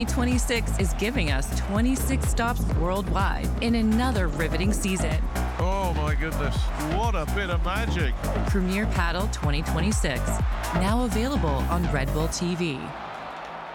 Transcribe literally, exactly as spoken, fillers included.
twenty-six is giving us twenty-six stops worldwide in another riveting season. Oh my goodness, what a bit of magic. Premier Paddle twenty twenty-six, now available on Red Bull T V.